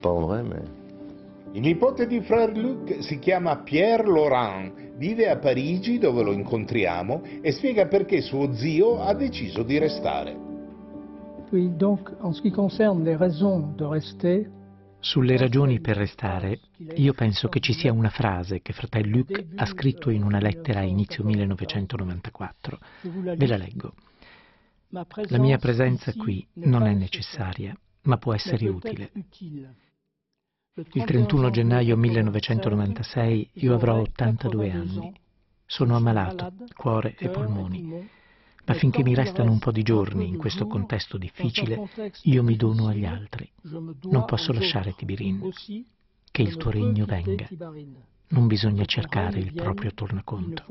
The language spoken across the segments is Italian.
Pas en vrai, mais... Il nipote di Frère Luc si chiama Pierre Laurent, vive a Parigi dove lo incontriamo e spiega perché suo zio ha deciso di restare. Oui, donc en ce qui concerne les raisons de rester. Sulle ragioni per restare, io penso che ci sia una frase che fratello Luc ha scritto in una lettera a inizio 1994. Ve la leggo. La mia presenza qui non è necessaria, ma può essere utile. Il 31 gennaio 1996 io avrò 82 anni. Sono ammalato, cuore e polmoni. Ma finché mi restano un po' di giorni in questo contesto difficile, io mi dono agli altri. Non posso lasciare Tibirin. Che il tuo regno venga. Non bisogna cercare il proprio tornaconto.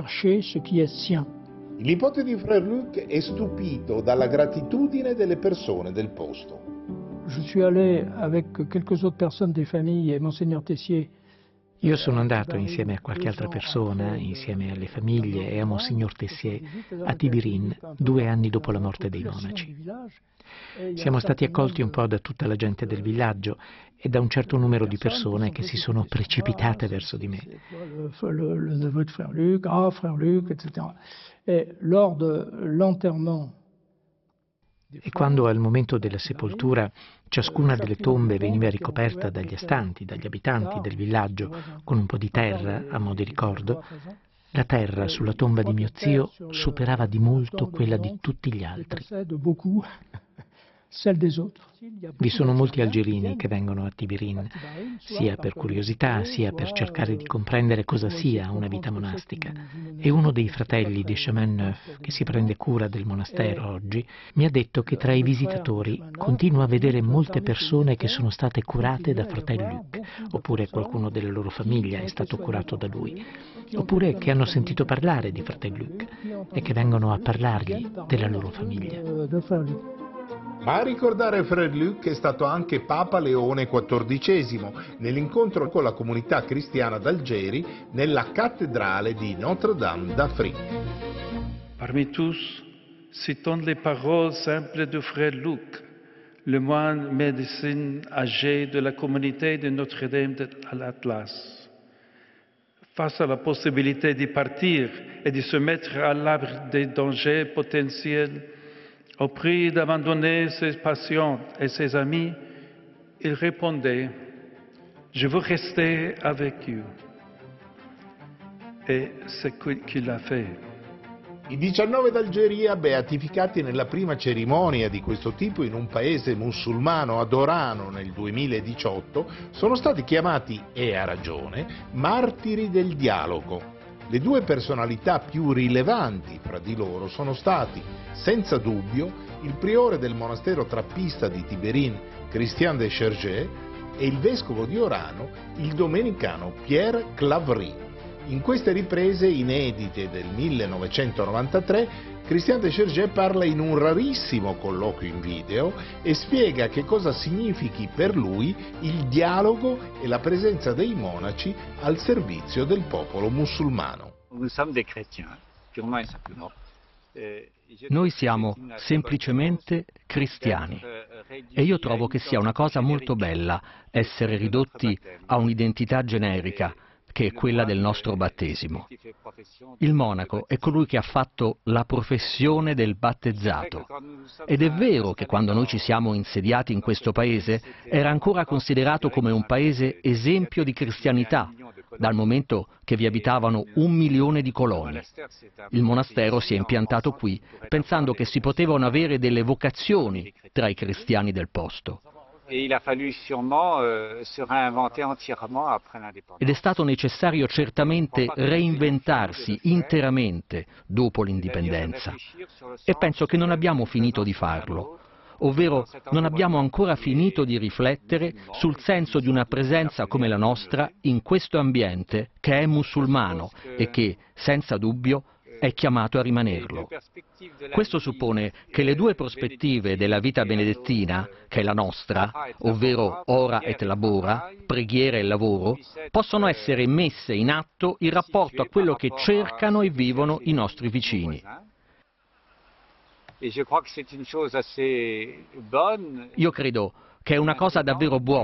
Il nipote di Frère Luc è stupito dalla gratitudine delle persone del posto. Je suis allé avec quelques autres personnes des familles et Monseigneur Tessier. Io sono andato insieme a qualche altra persona, insieme alle famiglie e a Monsignor Tessier, a Tibirin, 2 anni dopo la morte dei monaci. Siamo stati accolti un po' da tutta la gente del villaggio e da un certo numero di persone che si sono precipitate verso di me. Le neveu de Frère Luc, Frère Luc, etc. Et lors de l'enterrement. E quando al momento della sepoltura ciascuna delle tombe veniva ricoperta dagli astanti, dagli abitanti del villaggio, con un po' di terra a mo' di ricordo, la terra sulla tomba di mio zio superava di molto quella di tutti gli altri. Vi sono molti algerini che vengono a Tibirin, sia per curiosità, sia per cercare di comprendere cosa sia una vita monastica. E uno dei fratelli di Chemin Neuf, che si prende cura del monastero oggi, mi ha detto che tra i visitatori continua a vedere molte persone che sono state curate da fratello Luc, oppure qualcuno della loro famiglia è stato curato da lui, oppure che hanno sentito parlare di fratello Luc e che vengono a parlargli della loro famiglia. Ma a ricordare Frère Luc è stato anche Papa Leone XIV nell'incontro con la comunità cristiana d'Algeri nella cattedrale di Notre-Dame d'Afrique. Parmi tous, citons les paroles simples de Frère Luc, le moine médecin âgé de la communauté de Notre-Dame de l'Atlas. Face à la possibilité de partir et de se mettre à l'abri des dangers potentiels, au prix d'abandonner ses patients et ses amis, il répondait: Je veux rester avec eux. Et c'est ce qu'il a fait. I 19 d'Algeria, beatificati nella prima cerimonia di questo tipo in un paese musulmano ad Orano nel 2018, sono stati chiamati, e a ragione, martiri del dialogo. Le due personalità più rilevanti fra di loro sono stati, senza dubbio, il priore del monastero trappista di Tibirin, Christian de Chergé, e il vescovo di Orano, il domenicano Pierre Claverie. In queste riprese inedite del 1993, Christian de Chergé parla in un rarissimo colloquio in video e spiega che cosa significhi per lui il dialogo e la presenza dei monaci al servizio del popolo musulmano. Noi siamo semplicemente cristiani e io trovo che sia una cosa molto bella essere ridotti a un'identità generica, che è quella del nostro battesimo. Il monaco è colui che ha fatto la professione del battezzato. Ed è vero che quando noi ci siamo insediati in questo paese era ancora considerato come un paese esempio di cristianità, dal momento che vi abitavano 1 milione di coloni. Il monastero si è impiantato qui pensando che si potevano avere delle vocazioni tra i cristiani del posto. Ed è stato necessario certamente reinventarsi interamente dopo l'indipendenza. E penso che non abbiamo finito di farlo. Ovvero non abbiamo ancora finito di riflettere sul senso di una presenza come la nostra in questo ambiente che è musulmano e che, senza dubbio, è chiamato a rimanerlo. Questo suppone che le due prospettive della vita benedettina, che è la nostra, ovvero ora et labora, preghiera e lavoro, possono essere messe in atto in rapporto a quello che cercano e vivono i nostri vicini. Io credo che è una cosa davvero buona